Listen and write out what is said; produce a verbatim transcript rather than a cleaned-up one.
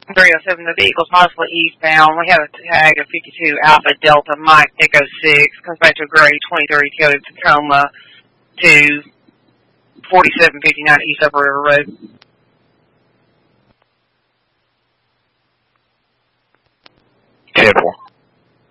three oh seven, the vehicle's possibly eastbound. We have a tag of fifty-two Alpha Delta Mike Echo six. Comes back to a gray twenty-three Toyota Tacoma to forty-seven fifty-nine East Upper River Road.